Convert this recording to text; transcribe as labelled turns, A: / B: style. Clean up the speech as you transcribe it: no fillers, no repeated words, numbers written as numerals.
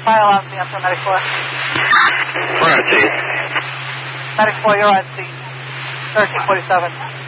A: File on scene, after Medic 4.
B: We're on scene.
A: Medic 4, you're on scene. 1347.